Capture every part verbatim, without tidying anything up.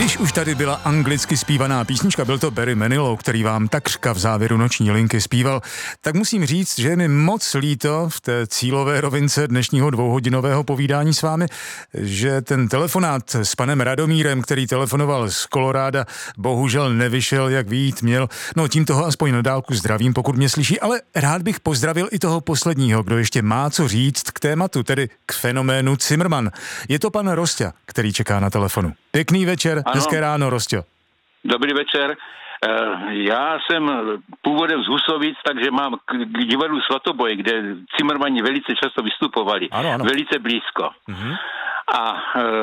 Když už tady byla anglicky zpívaná písnička, byl to Barry Manilow, který vám takřka v závěru noční linky zpíval, tak musím říct, že je mi moc líto v té cílové rovince dnešního dvouhodinového povídání s vámi, že ten telefonát s panem Radomírem, který telefonoval z Koloráda, bohužel nevyšel, jak vyjít měl. No tím toho aspoň na dálku zdravím, pokud mě slyší, ale rád bych pozdravil i toho posledního, kdo ještě má co říct k tématu, tedy k fenoménu Cimrman. Je to pan Rosťa, který čeká na telefonu. Pěkný večer, ano. Hezké ráno, Rosťo. Dobrý večer. Já jsem původem z Husovic, takže mám k divadlu Svatoboj, kde Cimrmani velice často vystupovali. Ano, ano. Velice blízko. Mhm. A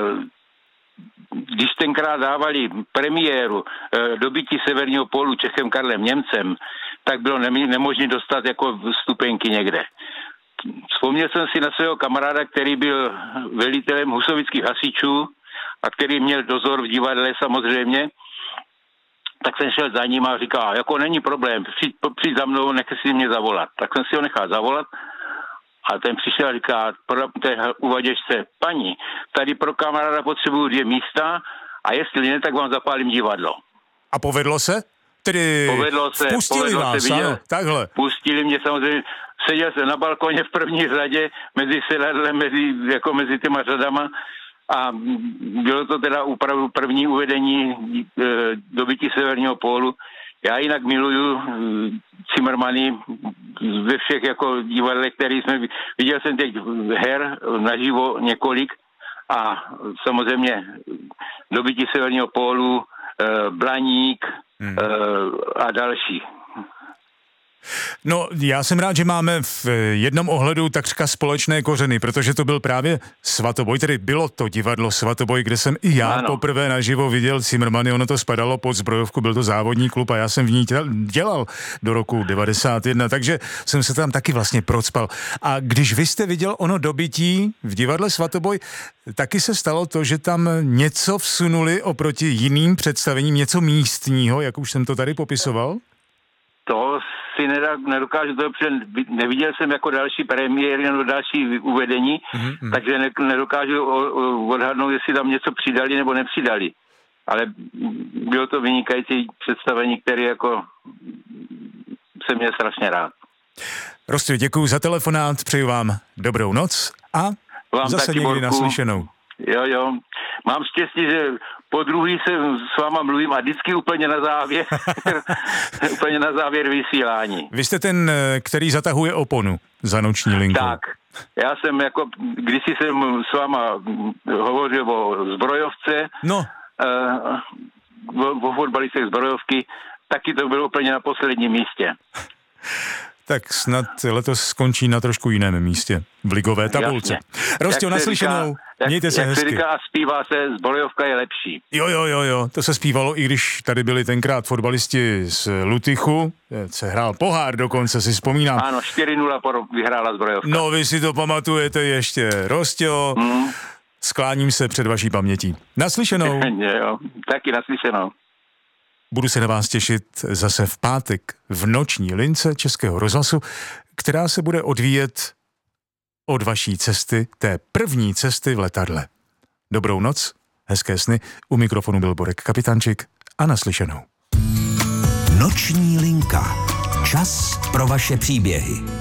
když tenkrát dávali premiéru Dobytí severního pólu Čechem Karlem Němcem, tak bylo nemožné dostat jako vstupenky někde. Vzpomněl jsem si na svého kamaráda, který byl velitelem husovických hasičů a který měl dozor v divadle samozřejmě, tak jsem šel za ním a říkal, jako není problém, přijď, přijď za mnou, nech si mě zavolat. Tak jsem si ho nechal zavolat a ten přišel a říká, uvaděčce, paní, tady pro kamaráda potřebuju dvě místa a jestli ne, tak vám zapálím divadlo. A povedlo se? Tedy povedlo se, pustili povedlo vás, se, viděl, ano, takhle. Pustili mě samozřejmě, seděl jsem na balkoně v první řadě, mezi sedadlem, mezi, jako mezi těma řadama a bylo to teda opravdu první uvedení e, Dobytí severního pólu. Já jinak miluju e, Cimrmany ve všech jako divadlech, který jsme, viděl jsem teď her naživo několik a samozřejmě Dobytí severního pólu, e, Blaník hmm. e, a další. No, já jsem rád, že máme v jednom ohledu takřka společné kořeny, protože to byl právě Svatoboj, tedy bylo to divadlo Svatoboj, kde jsem i já ano. poprvé naživo viděl Cimrmany, ono to spadalo pod zbrojovku, byl to závodní klub a já jsem v ní dělal do roku devadesát jedna, takže jsem se tam taky vlastně procpal. A když vy jste viděl ono Dobytí v divadle Svatoboj, taky se stalo to, že tam něco vsunuli oproti jiným představením, něco místního, jak už jsem to tady popisoval? To si nedokážu to, protože neviděl jsem jako další premiéry nebo další uvedení, mm-hmm. takže ne, nedokážu odhadnout, jestli tam něco přidali nebo nepřidali. Ale bylo to vynikající představení, které jako jsem měl strašně rád. Rostě, děkuju za telefonát, přeju vám dobrou noc a vám zase taky, někdy Borku. Naslyšenou. Jo, jo. Mám štěstí, že po druhý se s váma mluvím a vždycky úplně na závěr, úplně na závěr vysílání. Vy jste ten, který zatahuje oponu za noční linku. Tak. Já jsem jako, když jsem s váma hovořil o zbrojovce, no. uh, o, o fotbalistech zbrojovky, taky to bylo úplně na posledním místě. Tak snad letos skončí na trošku jiném místě, v ligové tabulce. Rostě, naslyšenou, jak, mějte se jak hezky. Jak se říká a zpívá se, zbrojovka je lepší. Jo, jo, jo, jo, to se zpívalo, i když tady byli tenkrát fotbalisti z Lutychu, se hrál pohár dokonce, si vzpomínám. Ano, čtyři nula vyhrála zbrojovka. No, vy si to pamatujete ještě. Rostě, mm. skláním se před vaší pamětí. Naslyšenou. Jo, taky naslyšenou. Budu se na vás těšit zase v pátek v noční lince Českého rozhlasu, která se bude odvíjet od vaší cesty, té první cesty v letadle. Dobrou noc, hezké sny, u mikrofonu byl Borek Kapitančik a naslyšenou. Noční linka. Čas pro vaše příběhy.